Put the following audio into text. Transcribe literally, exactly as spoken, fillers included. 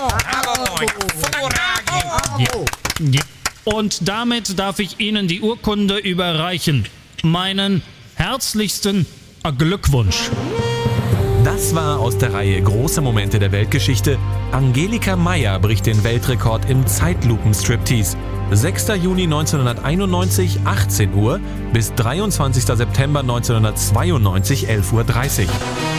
Ja. Ja. Und damit darf ich Ihnen die Urkunde überreichen. Meinen herzlichsten Glückwunsch. Das war aus der Reihe Große Momente der Weltgeschichte. Angelika Meyer bricht den Weltrekord im Zeitlupen-Striptease. sechster Juni neunzehnhunderteinundneunzig, achtzehn Uhr bis dreiundzwanzigster September neunzehnhundertzweiundneunzig, elf Uhr dreißig.